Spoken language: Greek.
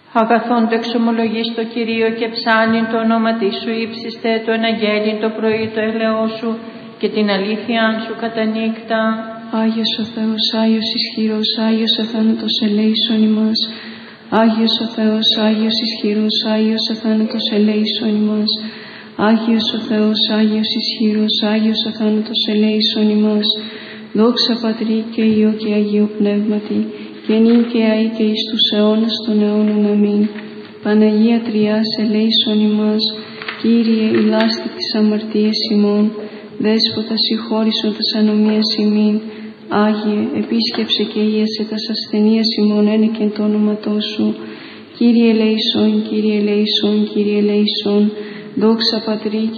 Αγαθόν το εξομολογείς το Κυρίο και ψάνιν το όνομα της σου ύψιστε, το εναγγέλιν το πρωί το ελαιό σου και την αλήθεια σου κατά νύκτα. Άγιος ο Θεός, Άγιος ισχυρός, Άγιος αθάνατος ελέησον ημάς. Άγιος ο Θεός, Άγιος ισχυρός, Άγιος αθάνατος ελέησον ημάς. Άγιος ο Θεός, Άγιος ισχυρός, Άγιος αθάνατος ελέησον ημάς. Δόξα Πατρί και Υιό και Αγίου Πνεύματι, και νυν και αεί και εις τους αιώνας των αιώνων. Αμήν. Παναγία Τριάς ελέησον ημάς. Κύριε, ηλάστη τις αμαρτίες ημών. Δέσποτα συγχώρησον τας ανομίας ημίν. Άγιε, επίσκεψε και ίασε τας ασθενείας ημών ένεκεν το όνοματό σου. Κύριε ελέησον, Κύριε ελέησον, Κύριε ελέησον. Δόξα Πατρί